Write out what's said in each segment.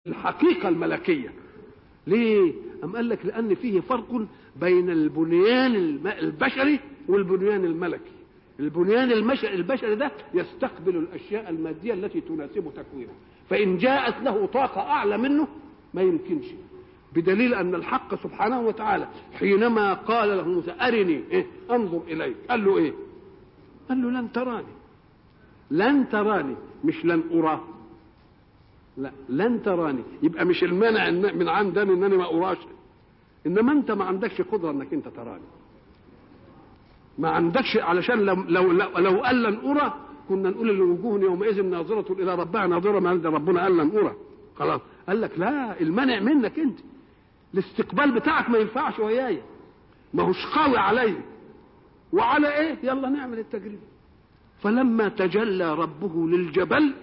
الحقيقة الملكية. ليه؟ أم قال لك لأن فيه فرق بين البنيان البشري والبنيان الملكي. البنيان البشري ده يستقبل الأشياء المادية التي تناسب تكوينه، فإن جاءت له طاقة أعلى منه ما يمكنش، بدليل أن الحق سبحانه وتعالى حينما قال له موسى أرني أنظر إليك، قال له إيه؟ قال له لن تراني. لن تراني، مش لن أرى، لا، لن تراني. يبقى مش المانع من عندنا انني ما اراش، انما انت ما عندكش قدره انك انت تراني، ما عندكش. علشان لو قال لن ارى كنا نقول الوجوه يومئذ ناظره الى ربها ناظره، ما ربنا قال لن ارى خلاص. قال لك لا، المانع منك انت، الاستقبال بتاعك ما ينفعش وياي، ما هوش قوي علي. وعلى ايه؟ يلا نعمل التجربه. فلما تجلى ربه للجبل،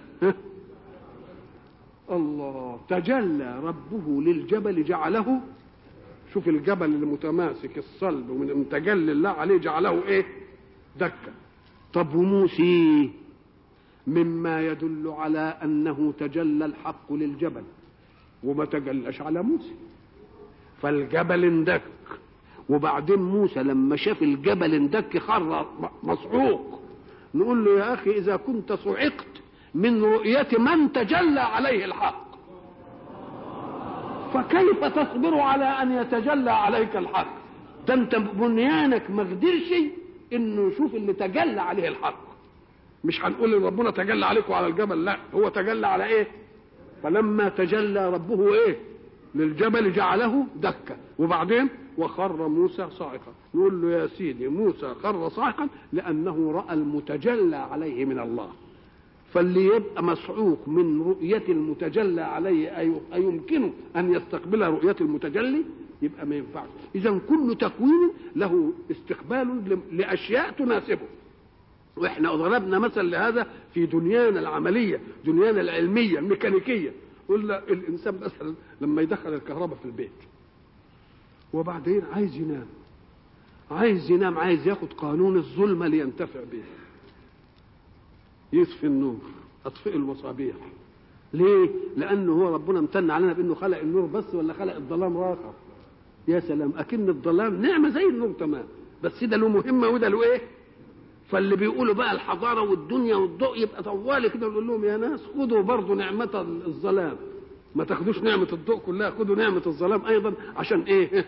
الله، تجلى ربه للجبل جعله، شوف الجبل المتماسك الصلب ومن تجلى الله عليه جعله ايه؟ دكا. طب وموسى مما يدل على انه تجلى الحق للجبل وما تجلاش على موسى، فالجبل اندك. وبعدين موسى لما شاف الجبل اندك خر مصعوق. نقول له يا اخي اذا كنت صعقت من رؤية من تجلى عليه الحق، فكيف تصبر على ان يتجلى عليك الحق؟ ده انت بنيانك ما قدرش انه يشوف اللي تجلى عليه الحق. مش هنقول ان ربنا تجلى عليكم على الجبل، لا، هو تجلى على ايه؟ فلما تجلى ربه ايه؟ للجبل جعله دكا. وبعدين وخر موسى صاعقا. نقول له يا سيدي موسى خر صاعقا لانه راى المتجلى عليه من الله. فاللي يبقى مصعوق من رؤية المتجلى عليه أيمكنه أن يستقبل رؤية المتجلي؟ يبقى ما ينفعش. إذن كل تكوين له استقبال لأشياء تناسبه. وإحنا ضربنا مثل لهذا في دنيانا العملية، دنيانا العلمية الميكانيكية. قلنا الإنسان مثلا لما يدخل الكهرباء في البيت وبعدين عايز ينام، عايز ياخد قانون الظلمة لينتفع به، يطفي النور، اطفئ المصابيح. ليه؟ لانه هو ربنا امتن علينا بانه خلق النور بس، ولا خلق الظلام راخر؟ يا سلام، اكن الظلام نعمه زي النور تمام، بس ده له مهمه وده له ايه؟ فاللي بيقولوا بقى الحضاره والدنيا والضوء يبقى طوالي كده، نقول لهم يا ناس خدوا برضه نعمه الظلام، ما تاخدوش نعمه الضوء كلها، خدوا نعمه الظلام ايضا. عشان ايه؟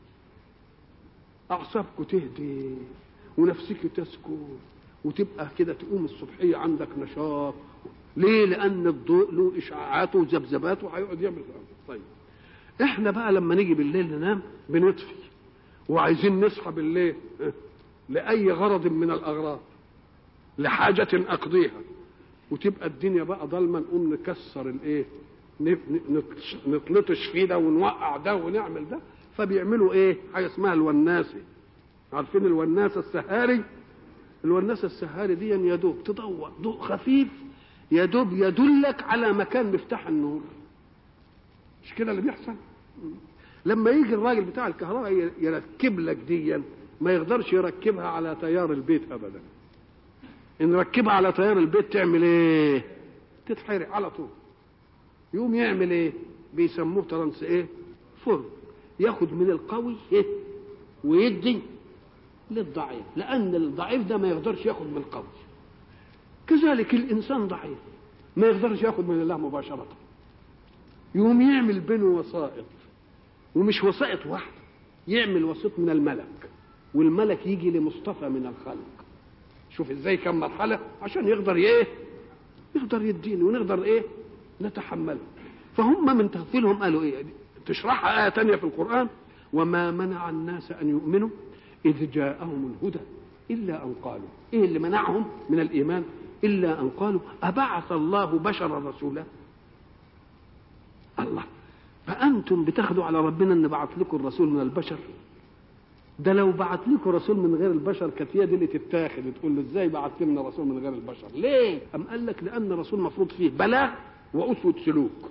اعصابكم تهدي ونفسك تسكن وتبقى كده تقوم الصبحيه عندك نشاط. ليه؟ لان الضوء له اشعاعاته وذبذباته وهيقعد يعمل. طيب احنا بقى لما نيجي بالليل ننام بنطفي، وعايزين نصحى بالليل لاي غرض من الاغراض، لحاجه اقضيها، وتبقى الدنيا بقى ضلمه، نقوم نكسر الايه، نطلطش فيه ده ونوقع ده ونعمل ده. فبيعملوا ايه؟ حاجه اسمها الوناسه. عارفين الوناسه السهاري؟ الوناسه السهاري دي يا دوب تضوء ضوء خفيف، يا دوب يدلك على مكان مفتاح النور. مش كده اللي بيحصل؟ لما يجي الراجل بتاع الكهرباء يركب لك دي، ما يقدرش يركبها على تيار البيت ابدا. ان ركبها على تيار البيت تعمل ايه؟ تتحرق على طول. يقوم يعمل ايه؟ بيسموه ترانس ايه؟ فرن. ياخد من القوي ايه ويدي للضعيف، لان الضعيف ده ما يقدرش ياخد من القوي. كذلك الانسان ضعيف ما يقدرش ياخد من الله مباشره، يقوم يعمل بينه وسائط، ومش وسائط واحده، يعمل وسيط من الملك، والملك يجي لمصطفى من الخلق. شوف ازاي كم مرحله عشان يقدر ايه؟ يقدر يديني ونقدر ايه؟ نتحمله. فهم من تغفيلهم قالوا ايه؟ تشرحها آية تانية في القرآن: وما منع الناس أن يؤمنوا إذ جاءهم الهدى إلا أن قالوا. إيه اللي منعهم من الإيمان؟ إلا أن قالوا أبعث الله بشرا رسولا. الله، فأنتم بتاخدوا على ربنا أن بعث لكم الرسول من البشر؟ ده لو بعث لكم رسول من غير البشر كانت هي دي اللي تتاخد، تقول له ازاي بعث لنا رسول من غير البشر؟ ليه؟ أم قال لك لأن الرسول مفروض فيه بلاغ وأسوة سلوك.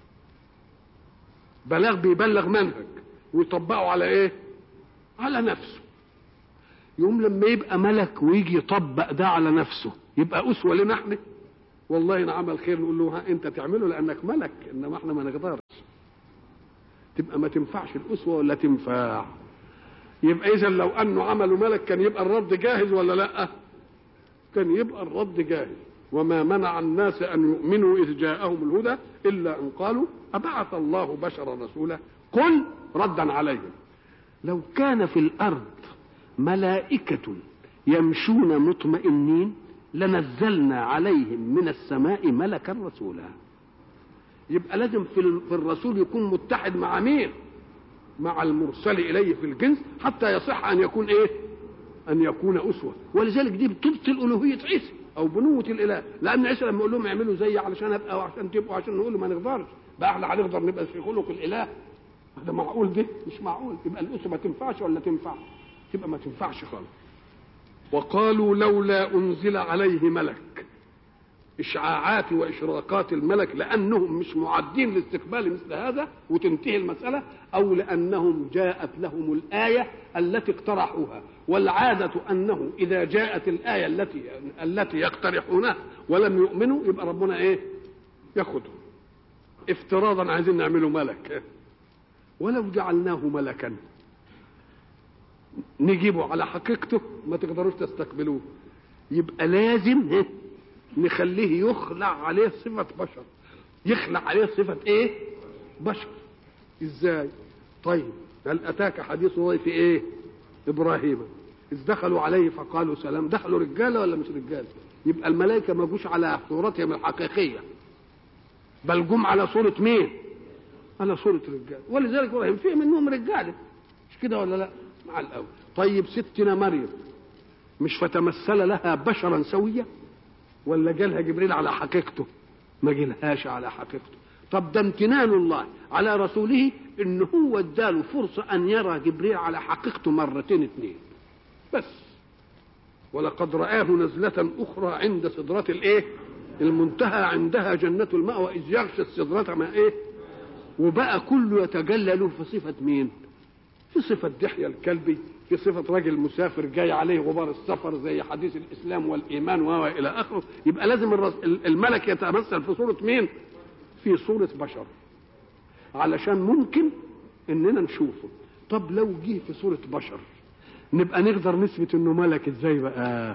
بلاغ بيبلغ منهج ويطبقه على ايه؟ على نفسه. يوم لما يبقى ملك ويجي يطبق ده على نفسه يبقى أسوة لنا احنا والله ان عمل خير نقول له ها انت تعمله لانك ملك، انما احنا ما نقدرش. تبقى ما تنفعش الاسوه ولا تنفع؟ يبقى اذا لو انه عمله ملك كان يبقى الرد جاهز ولا لا؟ كان يبقى الرد جاهز. وما منع الناس ان يؤمنوا اذ جاءهم الهدى الا ان قالوا ابعث الله بشرا رسولا قل ردا عليهم لو كان في الارض ملائكه يمشون مطمئنين لنزلنا عليهم من السماء ملكا رسولا. يبقى لازم في الرسول يكون متحد مع مين؟ مع المرسل اليه في الجنس حتى يصح ان يكون ايه؟ ان يكون اسوه. ولذلك دي بتبطل الوهيه عيسى او بنوه الاله، لان عيسى لما يقول لهم اعملوا زي علشان ابقى وعشان تبقوا عشان نقول له ما نقدرش، بقى احنا هنقدر نبقى في خلق الاله؟ هذا معقول؟ ده مش معقول. يبقى الاسوه ما تنفعش ولا تنفع؟ تبقى ما تنفعش خالص. وقالوا لولا انزل عليه ملك، اشعاعات واشراقات الملك لانهم مش معدين لاستقبال مثل هذا وتنتهي المساله، او لانهم جاءت لهم الايه التي اقترحوها. والعاده انه اذا جاءت الايه التي يقترحونها ولم يؤمنوا يبقى ربنا ايه؟ ياخذهم افتراضا عايزين نعمله ملك. ولو جعلناه ملكا نجيبه على حقيقته ما تقدروش تستقبلوه، يبقى لازم نخليه يخلع عليه صفة بشر. يخلع عليه صفة ايه؟ بشر. ازاي؟ طيب هل اتاك حديث ضيف ايه؟ ابراهيم اذ دخلوا عليه فقالوا سلام. دخلوا رجاله ولا مش رجاله؟ يبقى الملائكه ما جوش على صورتهم الحقيقيه، بل جم على صوره مين؟ على صوره رجال. ولذلك ابراهيم فيه منهم رجاله، مش كده ولا لا؟ مع الاول. طيب ستنا مريم مش فتمثل لها بشرا سويا؟ ولا جالها جبريل على حقيقته؟ ما جالهاش على حقيقته. طب ده امتنان الله على رسوله ان هو اداله فرصه ان يرى جبريل على حقيقته مرتين اثنين بس. ولقد رآه نزلة أخرى عند سدرة الإيه؟ المنتهى، عندها جنة المأوى إذ يغشى السدرة ما إيه؟ وبقى كله يتجلى له في صفة مين؟ في صفة دحية الكلبي، في صفة راجل مسافر جاي عليه غبار السفر زي حديث الإسلام والإيمان وإلى آخره. يبقى لازم الملك يتمثل في صورة مين؟ في صورة بشر علشان ممكن إننا نشوفه. طب لو جه في صورة بشر نبقى نقدر نثبت إنه ملك إزاي بقى؟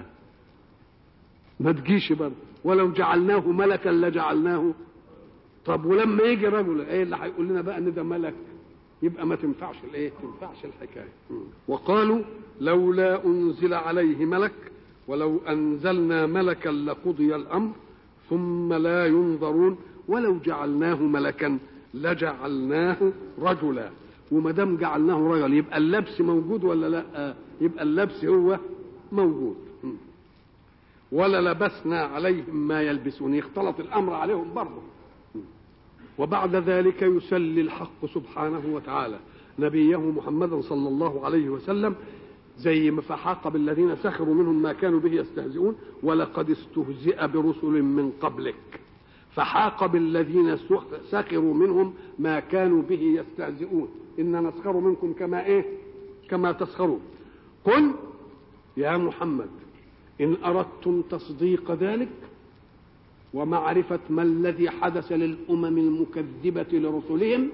ما تجيش برضه. ولو جعلناه ملكا لجعلناه. طب ولما يجي رجل ايه اللي هيقول لنا بقى ان ده ملك؟ يبقى ما تنفعش الايه؟ تنفعش الحكايه. وقالوا لولا انزل عليه ملك ولو انزلنا ملكا لقضي الامر ثم لا ينظرون ولو جعلناه ملكا لجعلناه رجلا. وما دام جعلناه رجل يبقى اللبس موجود ولا لا؟ يبقى اللبس هو موجود. ولا لبسنا عليهم ما يلبسون، يختلط الامر عليهم برضه. وبعد ذلك يسلي الحق سبحانه وتعالى نبيه محمدا صلى الله عليه وسلم زي ما فحاق بالذين سخروا منهم ما كانوا به يستهزئون ولقد استهزئ برسل من قبلك فحاق بالذين سخروا منهم ما كانوا به يستهزئون إن نسخر منكم كما ايه؟ كما تسخرون. قل يا محمد إن أردتم تصديق ذلك ومعرفة ما الذي حدث للأمم المكذبة لرسلهم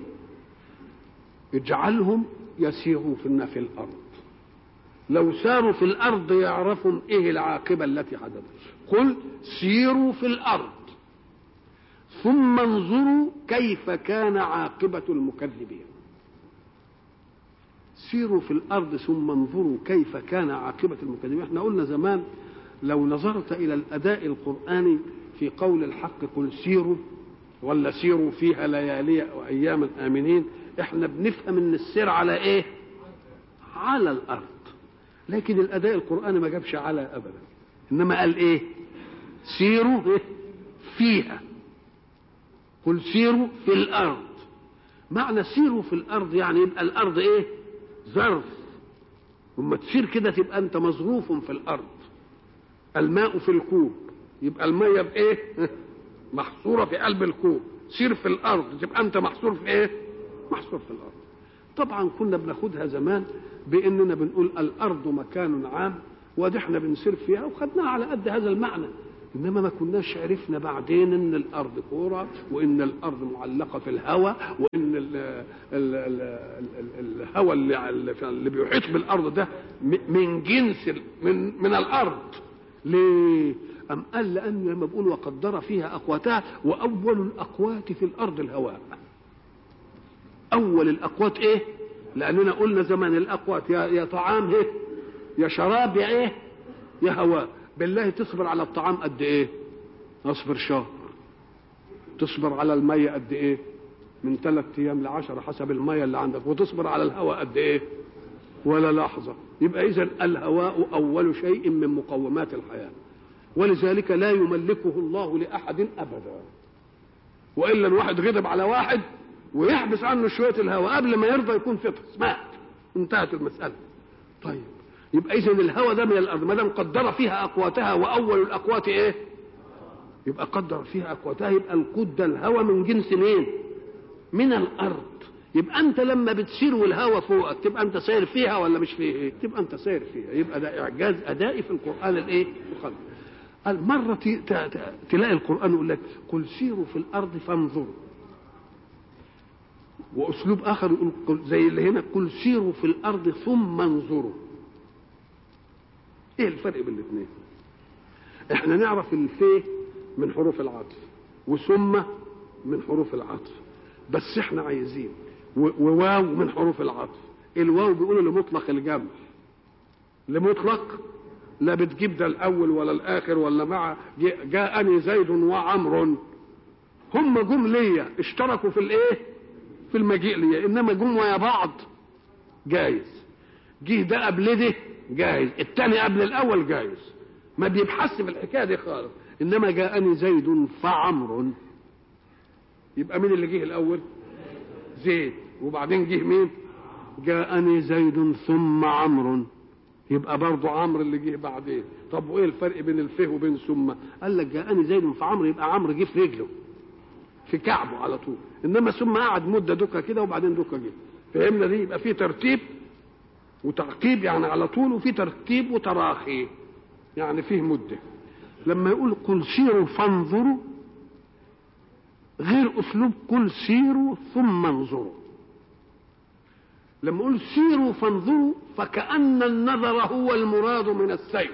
اجعلهم يسيروا في الأرض. لو ساروا في الأرض يعرفوا إيه العاقبة التي حدثت. قل سيروا في الأرض ثم انظروا كيف كان عاقبة المكذبين. سيروا في الأرض ثم انظروا كيف كان عاقبة المكذبين. احنا قلنا زمان لو نظرت إلى الأداء القرآني في قول الحق قل سيروا ولا سيروا فيها ليالي وأياما آمنين، احنا بنفهم ان السير على ايه؟ على الأرض. لكن الأداء القرآني ما جابش على أبدا، إنما قال ايه؟ سيروا فيها. قل سيروا في الأرض. معنى سيروا في الأرض يعني يبقى الأرض ايه؟ ظرف. لما تسير كده تبقى أنت مظروف في الأرض. الماء في الكوب يبقى المية بايه؟ محصورة في قلب الكوب. سير في الأرض تبقى أنت محصور في ايه؟ محصور في الأرض. طبعا كنا بناخدها زمان بأننا بنقول الأرض مكان عام ودي احنا بنسير فيها وخدناها على قد هذا المعنى. انما ما كناش عرفنا بعدين ان الارض كوره، وان الارض معلقه في الهواء، وان الهواء اللي بيحيط بالارض ده من جنس من الارض. ليه؟ ام قال لان لما بقول وقدر فيها اقواتها، واول الاقوات في الارض الهواء. اول الاقوات ايه؟ لاننا قلنا زمان الاقوات يا طعام ايه، يا شراب، يا ايه، يا هواء. بالله تصبر على الطعام قد ايه؟ اصبر شهر. تصبر على الميه قد ايه؟ من 3 ايام ل10 حسب الميه اللي عندك. وتصبر على الهواء قد ايه؟ ولا لحظه. يبقى اذا الهواء اول شيء من مقومات الحياه، ولذلك لا يملكه الله لاحد ابدا. والا الواحد غضب على واحد ويحبس عنه شويه الهواء، قبل ما يرضى يكون فطس مات، انتهت المساله. طيب يبقى اذا الهواء ده من الارض، ما دام قدر فيها اقواتها، واول الاقوات ايه؟ يبقى قدر فيها اقواتها، يبقى القوت ده الهواء من جنس مين؟ من الارض. يبقى انت لما بتسير والهواء فوقك تبقى انت ساير فيها ولا مش فيها؟ ايه؟ تبقى انت ساير فيها. يبقى ده اعجاز ادائي في القران الايه؟ القرآن. المره تلاقي القران يقول لك قل سيروا في الارض فانظروا، واسلوب اخر يقول زي اللي هنا قل سيروا في الارض ثم انظروا. ايه الفرق بين الاثنين؟ احنا نعرف الفيه من حروف العطف، وثم من حروف العطف، بس احنا عايزين وواو من حروف العطف. الواو بيقولوا لمطلق الجمع، لمطلق لا بتجيب ده الاول ولا الاخر ولا مع. جاءني زيد وعمر، هم جم ليا اشتركوا في الايه؟ في المجيء ليا، انما جم ويا بعض جايز. جه ده قبل ده جايز، الثاني قبل الاول جايز، ما بيبحث في الحكايه دي خالص. انما جاءني زيد فعمر، يبقى مين اللي جه الاول؟ زيد. وبعدين جه مين؟ جاءني زيد ثم عمرو، يبقى برضه عمرو اللي جه بعدين. طب وايه الفرق بين الفه وبين ثم؟ قال لك جاءني زيد فعمرو، يبقى عمرو جه في رجله في كعبه على طول، انما ثم قعد مده دكه كده وبعدين دكه جه. فهمنا دي؟ يبقى في ترتيب وتعقيب يعني على طول، وفي ترتيب وتراخي يعني فيه مده. لما يقول قل سيروا فانظروا غير اسلوب قل سيروا ثم انظروا. لما يقول سيروا فانظروا فكأن النظر هو المراد من السير،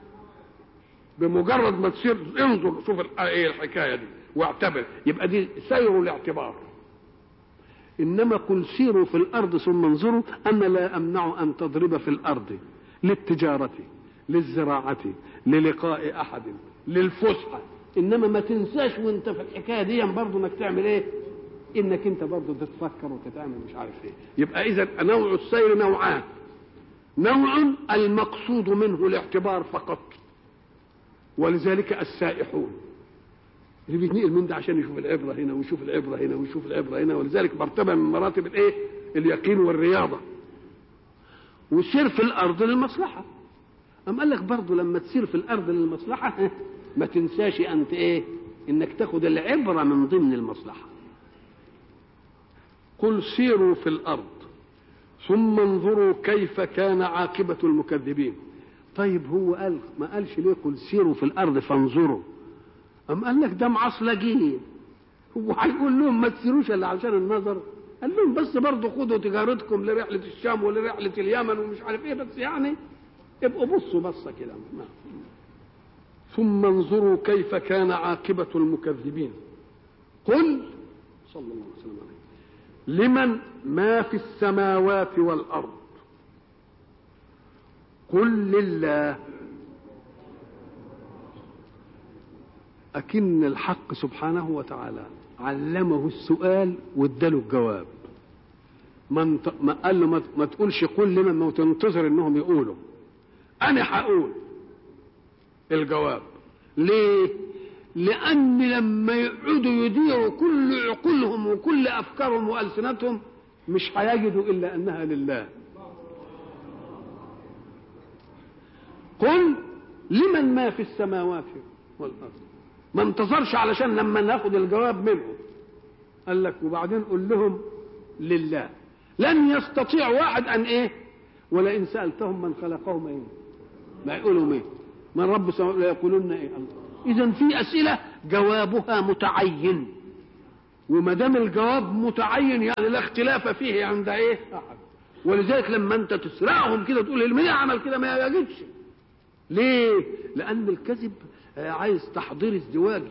بمجرد ما تسير انظر شوف ايه الحكايه دي واعتبر، يبقى دي سير الاعتبار. انما قل سيروا في الارض ثم انظروا، انا لا امنع ان تضرب في الارض للتجاره، للزراعه، للقاء احد، للفسحه، انما ما تنساش وانت في الحكايه دي برضه انك تعمل ايه؟ انك انت برضه تتفكر وتتعمل مش عارف ايه. يبقى اذا نوع السير نوعان، نوع المقصود منه الاعتبار فقط، ولذلك السائحون اللي بيتنقل من ده عشان يشوف العبره هنا ويشوف العبره هنا ويشوف العبره هنا، ولذلك مرتبه من مراتب الايه؟ اليقين والرياضه. وسير في الارض للمصلحه. أم قال لك برضه لما تسير في الارض للمصلحه ما تنساش انت ايه؟ انك تاخد العبره من ضمن المصلحه. قل سيروا في الارض ثم انظروا كيف كان عاقبه المكذبين. طيب هو قال ما قالش ليه قل سيروا في الارض فانظروا؟ أم قال لك ده معصلجين، هو هيقول لهم ما تسيروش الا علشان النظر؟ قال لهم بس برضه خدوا تجارتكم لرحله الشام ولرحله اليمن ومش عارف ايه، بس يعني ابقوا بصوا بصه كده. ثم انظروا كيف كان عاقبه المكذبين. قل صلى الله عليه وسلم لمن ما في السماوات والارض قل لله. أكن الحق سبحانه وتعالى علمه السؤال واداله الجواب. ما قال له ما تقولش قل لمن، ما تنتظر انهم يقولوا، انا هقول الجواب. ليه؟ لان لما يقعدوا يديروا كل عقولهم وكل افكارهم والسنتهم مش هيجدوا الا انها لله. قل لمن ما في السماوات والارض، ما انتظرش علشان لما ناخد الجواب منه. قال لك وبعدين قل لهم لله. لن يستطيع واحد ان ايه؟ ولئن سالتهم من خلقهم ايه؟ ما يقولوا ايه؟ من رب السماوات لا يقولون ايه؟ الله. اذا في اسئله جوابها متعين، وما دام الجواب متعين يعني لا اختلاف فيه عند ايه احد. ولذلك لما انت تسرقهم كده تقول مين عمل كده ما يجدش. ليه؟ لان الكذب عايز تحضير ازدواجي،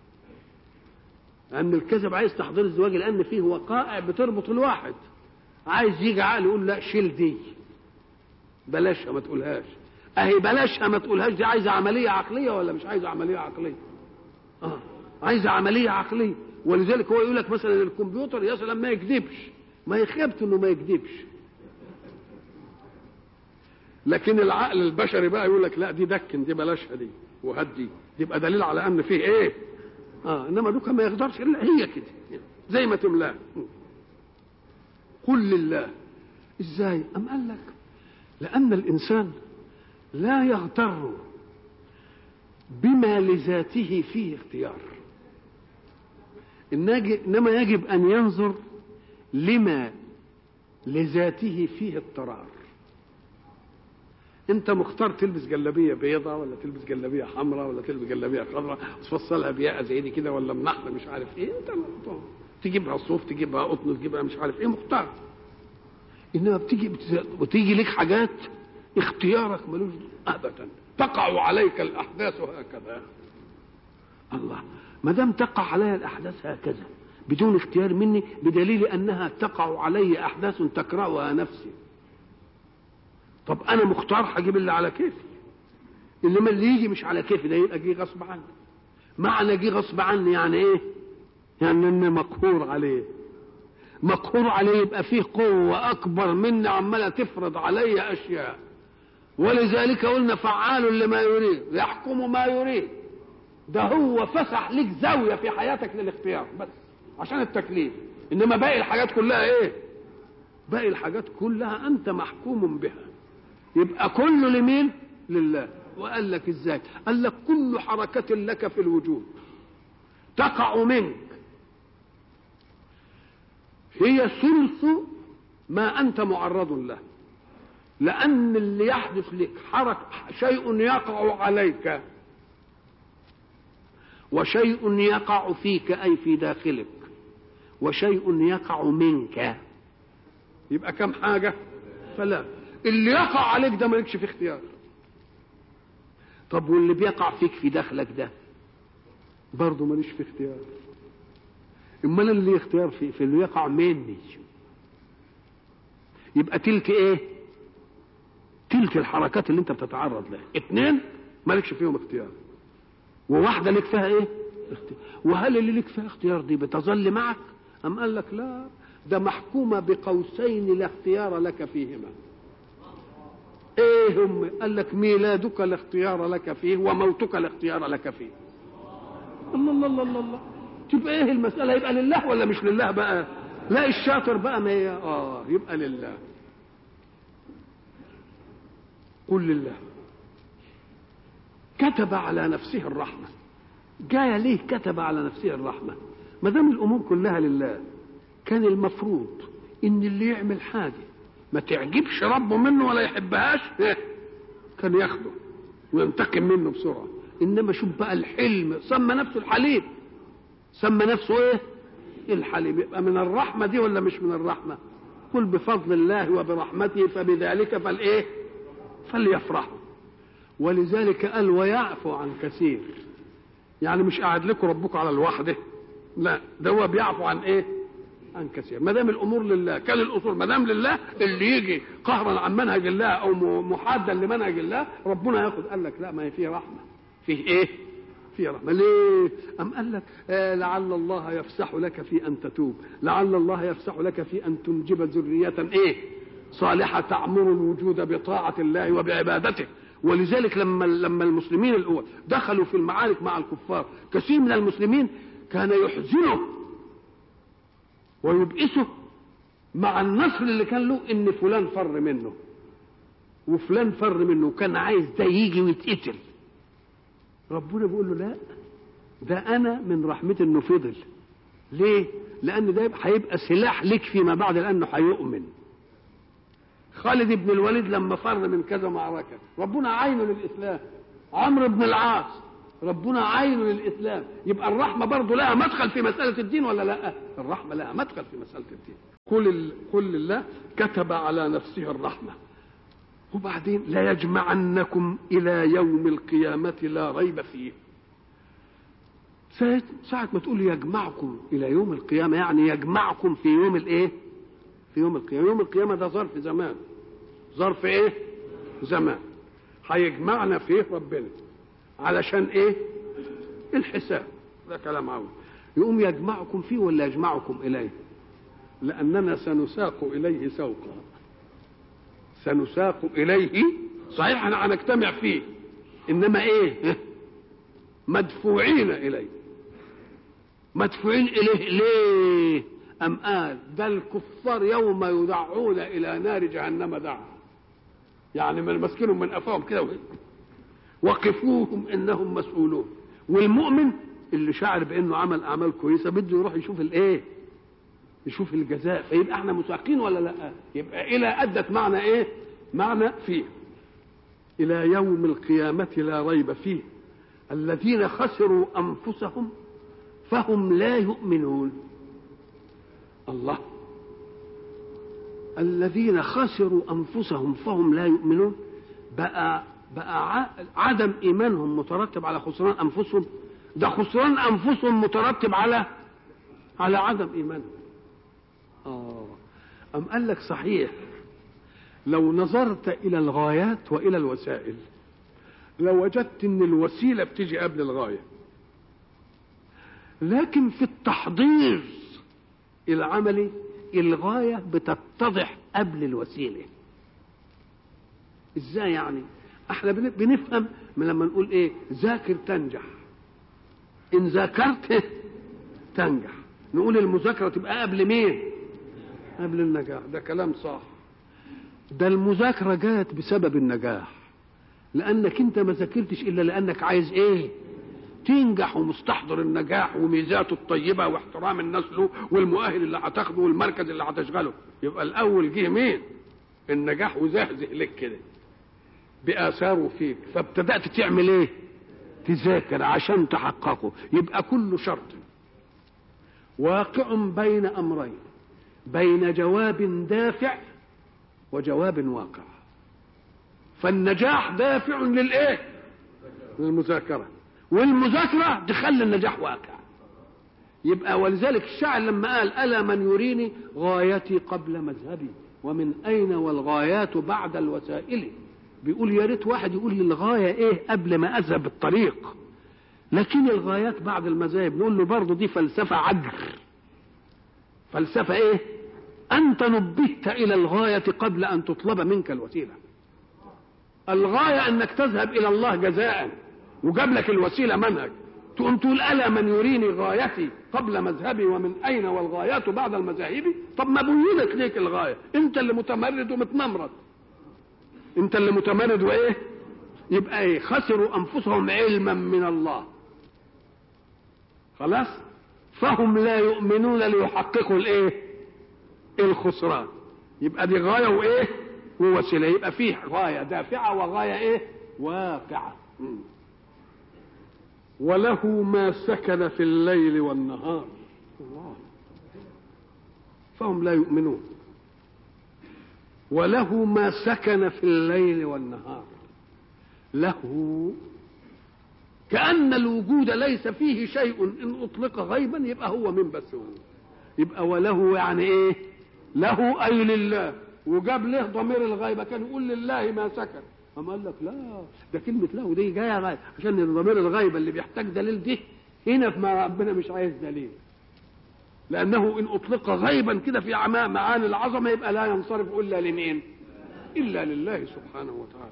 لان الكذب عايز تحضير ازدواجي، لان فيه وقائع بتربط الواحد. عايز يجي عقل يقول لا شيل دي، بلاشها ما تقولهاش. اهي بلاشها ما تقولهاش دي عايزه عمليه عقليه ولا مش عايزه عمليه عقليه؟ عايزه عمليه عقليه. ولذلك هو يقول لك مثلا الكمبيوتر يا سلام ما يكذبش، ما يخيبت انه ما يكذبش. لكن العقل البشري بقى يقول لك لا دي دكن دي بلاشها دي وهدي، يبقى دليل على ان فيه ايه. انما دوكا ما يقدرش الا هي كده زي ما تملاه. قل لله. ازاي؟ ام قال لك لان الانسان لا يغتر بما لذاته فيه اختيار، انما يجب ان ينظر لما لذاته فيه اضطرار. انت مختار تلبس جلابيه بيضاء ولا تلبس جلابيه حمراء ولا تلبس جلابيه خضراء تفصلها بياقه زي دي كده ولا منحله مش عارف ايه، انت مختار. تجيبها صوف تجيبها قطن تجيبها مش عارف ايه، مختار. انما بتيجي لك حاجات اختيارك ملوش ابدا، تقع عليك الاحداث هكذا. الله، ما دام تقع علي الاحداث هكذا بدون اختيار مني، بدليل انها تقع علي احداث تكرهها نفسي. طب انا مختار هجيب اللي على كيفي، انما اللي يجي مش على كيفي ده يبقى جه غصب عني. معنى جه غصب عني يعني ايه؟ يعني ان مقهور عليه. مقهور عليه يبقى فيه قوه اكبر مني عماله تفرض علي اشياء. ولذلك قلنا فعال لما يريد يحكم ما يريد. ده هو فسح لك زاويه في حياتك للاختيار بس عشان التكليف، انما باقي الحاجات كلها ايه؟ باقي الحاجات كلها انت محكوم بها. يبقى كله لمين؟ لله. وقال لك ازاي؟ قال لك كل حركه لك في الوجود تقع منك هي ثلث ما انت معرض له، لان اللي يحدث لك شيء يقع عليك وشيء يقع فيك اي في داخلك وشيء يقع منك، يبقى كم حاجه؟ فلا. اللي يقع عليك ده مالكش فيه اختيار. طب واللي بيقع فيك في داخلك ده برضه ماليش فيه اختيار. امال اللي اختيار في اللي يقع مني. يبقى تلك ايه؟ تلك الحركات اللي انت بتتعرض لها، 2 مالكش فيهم اختيار وواحده لك فيها ايه؟ اختيار. وهل اللي لك فيها اختيار دي بتظل معك؟ ام قال لك لا، ده محكومه بقوسين لا اختيار لك فيهما. ايه هم؟ قال لك ميلادك لا اختيار لك فيه وموتك لا اختيار لك فيه. الله الله الله الله الله. تبقى ايه المساله؟ يبقى لله ولا مش لله بقى؟ لا الشاطر بقى ما يبقى لله. قل لله. كتب على نفسه الرحمه. جايه ليه كتب على نفسه الرحمه؟ ما دام الامور كلها لله كان المفروض ان اللي يعمل حاجه ما تعجبش ربه منه ولا يحبهاش كان ياخده وينتقم منه بسرعه. انما شوف بقى الحلم، سمى نفسه الحليم. سمى نفسه ايه؟ الحليم. يبقى من الرحمه دي ولا مش من الرحمه؟ قل بفضل الله وبرحمته فبذلك فالايه؟ فليفرحوا. ولذلك قال ويعفو عن كثير. يعني مش قاعد لكم ربكم على الوحده، لا ده هو بيعفو عن ايه؟ عن كثير. ما دام الامور لله كان الاصول ما دام لله، اللي يجي قهرا عن منهج الله او محادا لمنهج الله ربنا ياخذ. قال لك لا، ما هي فيه رحمه. فيه ايه؟ فيه رحمه. ليه؟ ام قال لك لعل الله يفسح لك في ان تتوب، لعل الله يفسح لك في ان تنجب ذريه ايه؟ صالحه تعمر الوجود بطاعه الله وبعبادته. ولذلك لما المسلمين الاول دخلوا في المعارك مع الكفار، كثير من المسلمين كان يحزنه ويبئسه مع النصر اللي كان له ان فلان فر منه وفلان فر منه وكان عايز ده يجي ويتقتل. ربنا بيقول له لا، ده انا من رحمتي انه فضل. ليه؟ لان ده هيبقى سلاح لك فيما بعد لانه هيؤمن. خالد بن الوليد لما فر من كذا معركه ربنا عينه للاسلام. عمرو بن العاص ربنا عين للإسلام، يبقى الرحمة برضه لها مدخل في مسألة الدين ولا لا؟ الرحمة لها مدخل في مسألة الدين. قل الله كتب على نفسه الرحمة. وبعدين لا يجمعنكم إلى يوم القيامة لا ريب فيه. ساعة ما تقول يجمعكم إلى يوم القيامة يعني يجمعكم في يوم الإيه؟ في يوم القيامة. يوم القيامة ده ظرف زمان. ظرف إيه؟ زمان. هيجمعنا فيه ربنا علشان إيه؟ الحساب. ده كلام عاوز. يقوم يجمعكم فيه ولا يجمعكم إليه؟ لأننا سنساق إليه سوقا. سنساق إليه، صحيح احنا هنجتمع فيه، إنما إيه؟ مدفوعين إليه. مدفوعين إليه ليه؟ أم قال ده الكفار يوم يدعون إلى نار جهنم دعا، يعني من مسكنهم من قفاهم كده وقفوهم إنهم مسؤولون. والمؤمن اللي شعر بأنه عمل أعمال كويسة بده يروح يشوف الإيه؟ يشوف الجزاء. فيبقى احنا مساقين ولا لا؟ يبقى إلى أدت معنى إيه؟ معنى فيه. إلى يوم القيامة لا ريب فيه الذين خسروا أنفسهم فهم لا يؤمنون. الله، الذين خسروا أنفسهم فهم لا يؤمنون. بقى عدم إيمانهم مترتب على خسران أنفسهم؟ ده خسران أنفسهم مترتب على عدم إيمانهم. أم قال لك صحيح لو نظرت إلى الغايات وإلى الوسائل لو وجدت إن الوسيلة بتيجي قبل الغاية، لكن في التحضير العملي الغاية بتتضح قبل الوسيلة. ازاي يعني؟ احنا بنفهم من لما نقول ايه؟ ذاكر تنجح، ان ذاكرت تنجح. نقول المذاكرة تبقى قبل مين؟ قبل النجاح. ده كلام صح. ده المذاكرة جاءت بسبب النجاح، لانك انت ما ذاكرتش الا لانك عايز ايه؟ تنجح، ومستحضر النجاح وميزاته الطيبه واحترام الناس له والمؤهل اللي هتاخده والمركز اللي هتشغله. يبقى الاول جه مين؟ النجاح، وزهزه لك كده باثاره فيك، فابتدات تعمل ايه؟ تذاكر عشان تحققه. يبقى كل شرط واقع بين امرين، بين جواب دافع وجواب واقع. فالنجاح دافع للايه؟ للمذاكره، والمذاكرة تخلي النجاح واقع. يبقى ولذلك الشاعر لما قال ألا من يريني غايتي قبل مذهبي ومن أين والغايات بعد الوسائل، بيقول يا ريت واحد يقول لي الغاية إيه قبل ما أذهب الطريق، لكن الغايات بعد المذاهب. نقول له برضه دي فلسفة عجر. فلسفة إيه؟ أنت نبهت إلى الغاية قبل أن تطلب منك الوسيلة. الغاية أنك تذهب إلى الله جزاء، وجاب لك الوسيله منهج. تقوم تقول الا من يريني غايتي قبل مذهبي ومن اين والغايات بعد المذاهب. طب ما بينت ليك الغايه؟ انت اللي متمرد ومتنمرد، انت اللي متمرد وايه. يبقى ايه؟ خسروا انفسهم علما من الله. خلاص، فهم لا يؤمنون ليحققوا الايه؟ الخسران. يبقى دي غايه وايه؟ ووسيله. يبقى فيه غايه دافعه وغايه ايه؟ واقعه. وله ما سكن في الليل والنهار. الله، فهم لا يؤمنون. وله ما سكن في الليل والنهار. له كأن الوجود ليس فيه شيء إن أطلق غيبا يبقى هو من بس هو. يبقى وله يعني إيه؟ له أي لله، وجاب له ضمير الغيبة. كان يقول لله ما سكن، أما قال لك لا، ده كلمة له دي جاية غيب عشان ضمير الغيبة اللي بيحتاج دليل دي هنا في ما ربنا مش عايز دليل، لأنه إن أطلق غيبا كده في معاني العظمة يبقى لا ينصرف إلا لمين؟ إلا لله سبحانه وتعالى.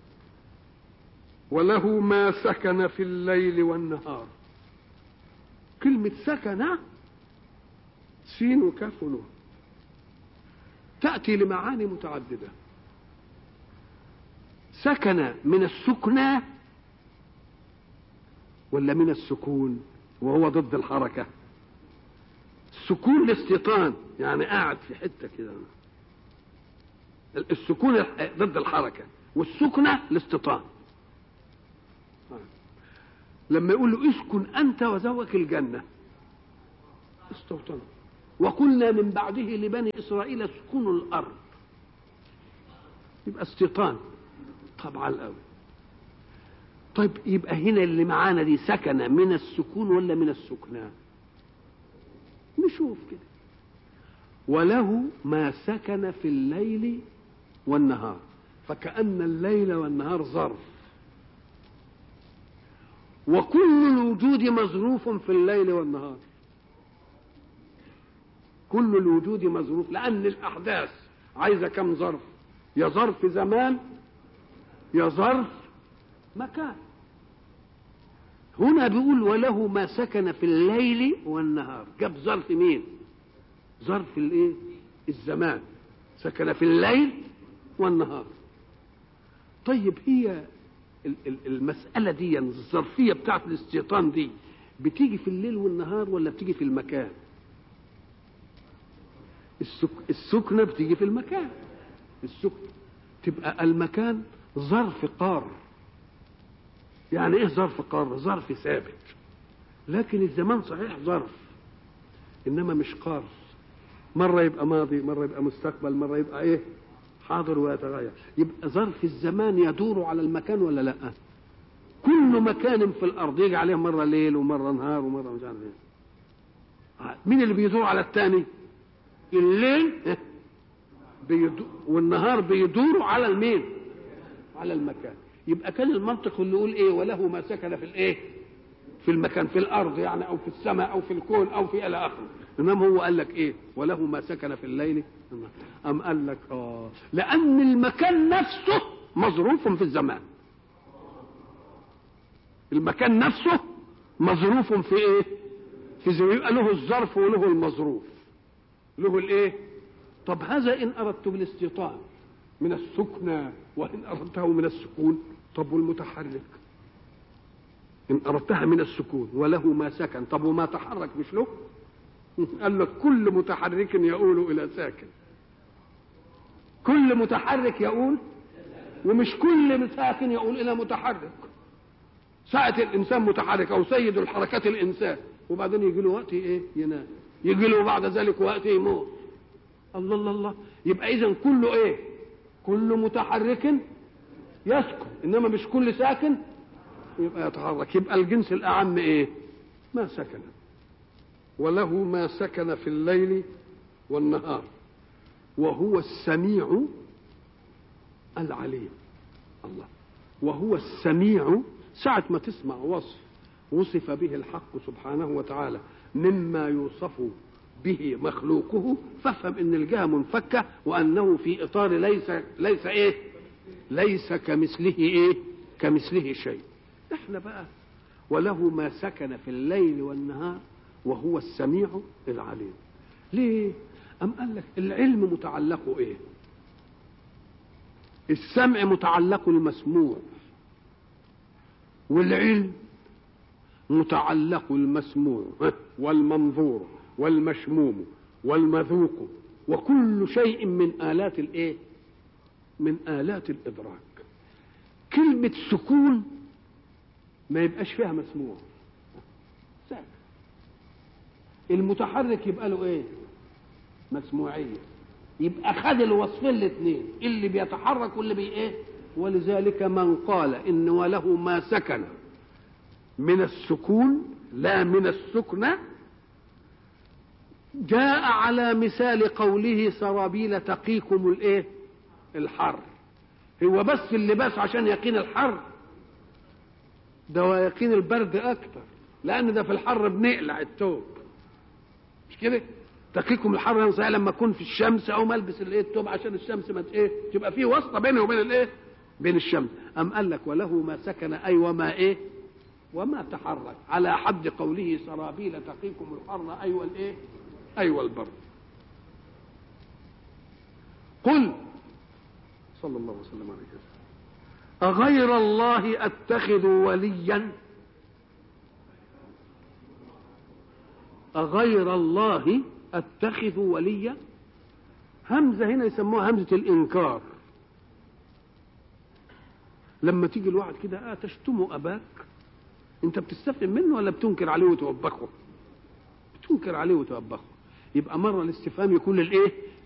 وله ما سكن في الليل والنهار. كلمة سكن سين وكاف ونون تأتي لمعاني متعددة. سكن من السكنى ولا من السكون، وهو ضد الحركة. السكون الاستيطان، يعني قاعد في حتة كده. السكون ضد الحركة، والسكنى الاستيطان. لما يقول له اسكن أنت وزوجك الجنة استوطنوا وقلنا من بعده لبني إسرائيل اسكنوا الأرض، يبقى استيطان طبعا الأول. طيب يبقى هنا اللي معانا دي سكن من السكون ولا من السكنى؟ نشوف كده. وله ما سكن في الليل والنهار، فكأن الليل والنهار ظرف، وكل الوجود مظروف في الليل والنهار، كل الوجود مظروف، لأن الأحداث عايزة كم ظرف؟ يا ظرف زمان يا ظرف مكان. هنا بيقول وله ما سكن في الليل والنهار، جاب ظرف مين؟ ظرف الايه؟ الزمان، سكن في الليل والنهار. طيب هي المسألة دي الظرفية بتاعت الاستيطان دي بتيجي في الليل والنهار ولا بتيجي في المكان؟ السكنة بتيجي في المكان، السكنة تبقى المكان ظرف قار. يعني ايه ظرف قار؟ ظرف ثابت، لكن الزمان صحيح ظرف انما مش قار، مرة يبقى ماضي، مرة يبقى مستقبل، مرة يبقى ايه حاضر ويتغير. يبقى ظرف الزمان يدور على المكان ولا لا؟ كل مكان في الارض يجي عليه مرة ليل ومرة نهار ومرة مش عارف ايه. مين اللي بيدور على الثاني؟ الليل والنهار بيدوروا على المين؟ على المكان. يبقى كان المنطق اللي يقول ايه وله ما سكن في الايه؟ في المكان، في الارض يعني، او في السماء او في الكون او في الى اخره. انما هو قال لك ايه وله ما سكن في الليل، ام قال لك لان المكان نفسه مظروف في الزمان، المكان نفسه مظروف في ايه؟ في زمان. يبقى له الظرف وله المظروف، له الايه؟ طب هذا ان اردت بالاستيطان من السكنى وان اردته من السكون. طب والمتحرك ان اردتها من السكون وله ما سكن، طب وما تحرك مش له؟ قال لك كل متحرك يؤول الى ساكن، كل متحرك يؤول، ومش كل ساكن يؤول الى متحرك. ساعة الانسان متحرك او سيد الحركات الانسان، وبعدين يجي له وقت ايه؟ ينام، يجي له بعد ذلك وقت يموت. الله الله الله. يبقى اذا كله ايه؟ كل متحرك يسكن، انما مش كل ساكن يبقى يتحرك. يبقى الجنس الاعم ايه؟ ما سكن. وله ما سكن في الليل والنهار وهو السميع العليم. الله. وهو السميع، ساعة ما تسمع وصف به الحق سبحانه وتعالى مما يوصف به مخلوقه، فافهم ان الجهة منفكة وانه في اطار ليس ايه؟ ليس كمثله ايه؟ كمثله شيء. احنا بقى وله ما سكن في الليل والنهار وهو السميع العليم. ليه؟ أم قال لك العلم متعلق ايه؟ السمع متعلق المسموع، والعلم متعلق المسموع والمنظور والمشموم والمذوق وكل شيء من آلات الايه؟ من آلات الإدراك. كلمة سكون ما يبقاش فيها مسموع، ساكن. المتحرك يبقى له ايه؟ مسموعية. يبقى خد الوصفين الاثنين، اللي بيتحرك واللي ايه؟ ولذلك من قال ان وله ما سكن من السكون لا من السكنة جاء على مثال قوله سرابيل تقيكم الايه؟ الحر. هو بس اللباس عشان يقين الحر؟ ده يقين البرد اكتر، لان ده في الحر بنقلع الثوب، مش كده؟ تقيكم الحر يعني لما اكون في الشمس او ملبس الايه؟ الثوب عشان الشمس ما ايه؟ تبقى فيه واسطه بينه وبين الايه؟ بين الشمس. ام قال لك وله ما سكن اي وما ايه؟ وما تحرك، على حد قوله سرابيل تقيكم الحر اي والايه؟ اي والبرد. قل صلى الله وسلم عليه وسلم أغير الله أتخذ وليا؟ أغير الله أتخذ وليا؟ همزة هنا يسموها همزة الإنكار. لما تيجي الواحد كده تشتم أباك انت بتستفهم منه ولا بتنكر عليه وتوبخه؟ بتنكر عليه وتوبخه. يبقى مره الاستفهام يكون للايه؟